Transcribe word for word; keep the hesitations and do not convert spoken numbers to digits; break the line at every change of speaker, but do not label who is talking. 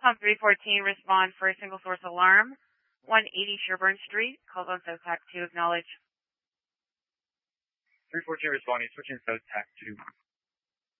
Pump three fourteen, respond for a single source alarm. one eighty Sherburne Street, calls on SOTAC to acknowledge.
three fourteen responding, switching SOTAC to